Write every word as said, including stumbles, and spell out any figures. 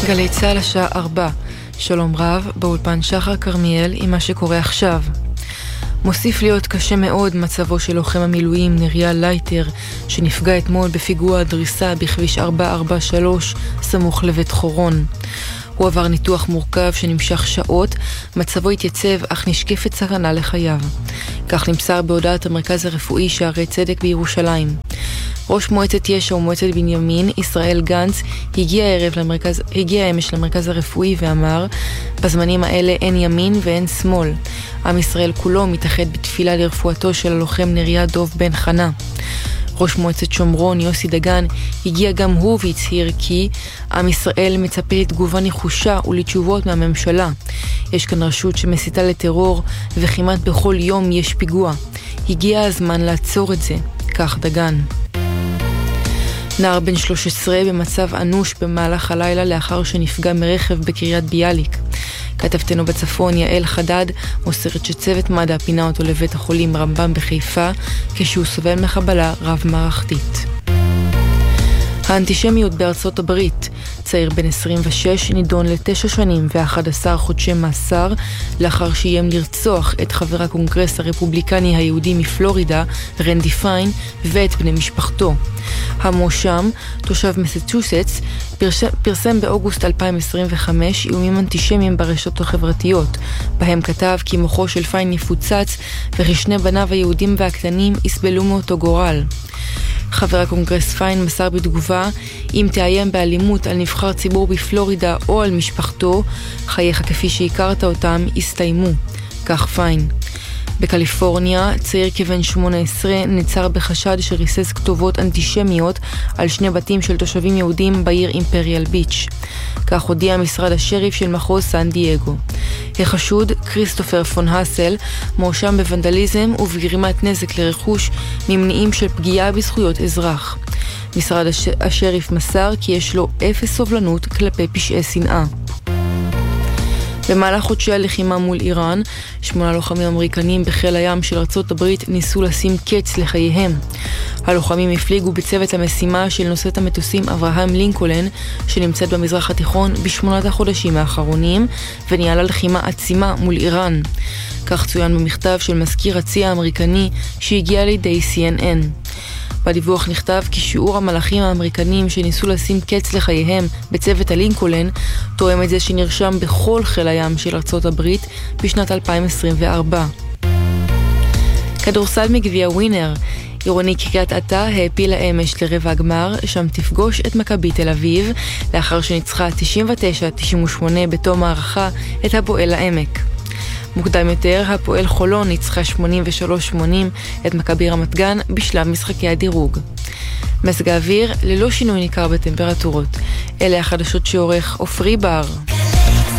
גלי צהל השעה ארבע. שלום רב, באולפן שחר קרמיאל עם מה שקורה עכשיו. מוסיף להיות קשה מאוד מצבו של לוחם המילואים נריה לייטר, שנפגע אתמול בפיגוע הדריסה בכביש ארבע ארבע שלוש סמוך לבית חורון. הוא עבר ניתוח מורכב שנמשך שעות, מצבו התייצב אך נשקפת סכנה לחייו. כך נמסר בהודעת המרכז הרפואי שערי צדק בירושלים. ראש מועצת ישע ומועצת בנימין, ישראל גנץ, הגיע הערב למרכז, הגיע אמש למרכז הרפואי ואמר, בזמנים האלה אין ימין ואין שמאל. עם ישראל כולו מתאחד בתפילה לרפואתו של הלוחם נריה דוב בן חנה. ראש מועצת שומרון, יוסי דגן, הגיע גם הוא והצהיר כי עם ישראל מצפה לתגובה נחושה ולתשובות מהממשלה. יש כאן רשות שמסיתה לטרור וכמעט בכל יום יש פיגוע. הגיע הזמן לעצור את זה, כך דגן. נער בן שלוש עשרה במצב אנוש במהלך הלילה לאחר שנפגע מרכב בקריית ביאליק. כתבתנו בצפון יעל חדד מוסרת שצוות מד"א פינה אותו לבית החולים רמב"ם בחיפה כשהוא סובל מחבלה רב מערכתית. האנטישמיות בארצות הברית. צעיר בן עשרים ושש נידון לתשע שנים ואחד עשר חודשי מאסר לאחר שאיים לרצוח את חבר הקונגרס הרפובליקני היהודי מפלורידה, רנדי פיין, ואת בני משפחתו. המואשם, תושב מסצ'וסטס, פרסם, פרסם באוגוסט אלפיים עשרים וחמש איומים אנטישמיים ברשתות החברתיות, בהם כתב כי מוחו של פיין יפוצץ וכשני בניו היהודים והקטנים יסבלו מאותו גורל. חבר הקונגרס פיין מסר בתגובה, אם תאיים באלימות על נבחר ציבור בפלורידה או על משפחתו, חייך כפי שהכרת אותם יסתיימו, כך פיין. בקליפורניה, צעיר כבן שמונה עשרה נצר בחשד שריסס כתובות אנטישמיות על שני בתים של תושבים יהודים בעיר אימפריאל ביץ'. כך הודיע משרד השריף של מחוז סן דייגו. החשוד, כריסטופר פון הסל, מואשם בוונדליזם ובגרימת נזק לרכוש ממניעים של פגיעה בזכויות אזרח. משרד הש... השריף מסר כי יש לו אפס סובלנות כלפי פשעי שנאה. במהלך חודשי הלחימה מול איראן, שמונה לוחמים אמריקנים בחיל הים של ארצות הברית ניסו לשים קץ לחייהם. הלוחמים הפליגו בצוות המשימה של נושאת המטוסים אברהם לינקולן, שנמצאת במזרח התיכון בשמונת החודשים האחרונים, וניהלה לחימה עצימה מול איראן. כך צוין במכתב של מזכיר הצי האמריקני שהגיע לידי סי אן אן. בדיווח נכתב כי שיעור המלאכים האמריקנים שניסו לשים קץ לחייהם בצוות הלינקולן תואם את זה שנרשם בכל חיל הים של ארצות הברית בשנת אלפיים עשרים וארבע. כדורסל מגביע ווינר. עירוני קריית אתא העפילה אמש לרבע הגמר, שם תפגוש את מכבי תל אביב לאחר שניצחה תשעים ותשע תשעים ושמונה בתום הערכה את הפועל העמק. מוקדם יותר, הפועל חולון ניצחה שמונים ושלוש שמונים את מכבי רמת גן בשלב משחקי הדירוג. מזג האוויר ללא שינוי ניכר בטמפרטורות. אלה החדשות שעורך עופרי בר.